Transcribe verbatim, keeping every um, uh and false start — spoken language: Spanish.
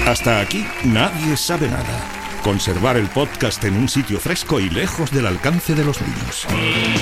Hasta aquí nadie sabe nada. Conservar el podcast en un sitio fresco y lejos del alcance de los niños.